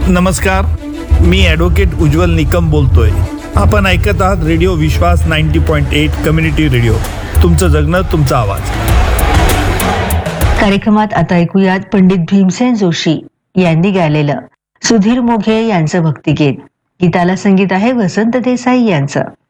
नमस्कार, मी ॲडव्होकेट उज्ज्वल निकम बोलतोय. आपण ऐकत आहात रेडिओ विश्वास 90.8 कम्युनिटी रेडिओ. तुमचं जगणं, तुमचा आवाज. कार्यक्रमात आता ऐकूयात पंडित भीमसेन जोशी यांनी गायलेलं सुधीर मोघे यांचं भक्तिगीत. गीताला संगीत आहे वसंत देसाई यांचं.